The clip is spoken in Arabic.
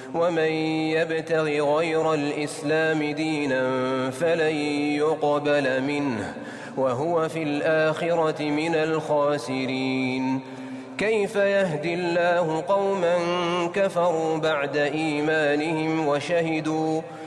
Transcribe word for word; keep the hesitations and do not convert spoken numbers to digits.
ومن يبتغ غير الإسلام دينا فلن يقبل منه وهو في الآخرة من الخاسرين. كيف يهدي الله قوما كفروا بعد إيمانهم وشهدوا